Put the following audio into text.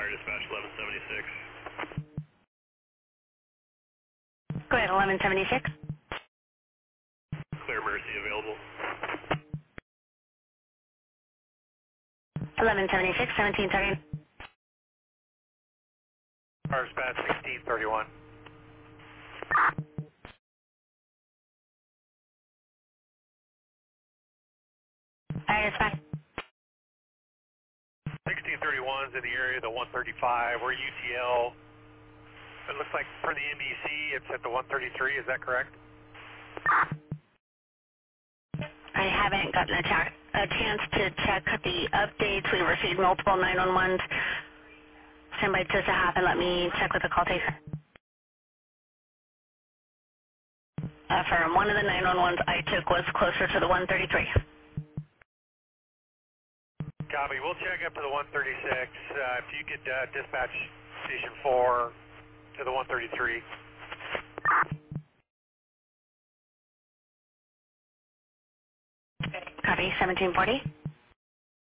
Fire dispatch 1176. Go ahead, 1176. Clear Mercy available. 1176, 1730. Fire dispatch 1631. Fire dispatch. 1631 is in the area of the 135. We're UTL. It looks like for the NBC, it's at the 133. Is that correct? I haven't gotten a chance to check the updates. We received multiple 911s. Standby just to happen. Let me check with the call taker. For one of the 911s I took was closer to the 133. Copy. We'll check up to the 136. If you could dispatch Station 4 to the 133. Copy, 1740.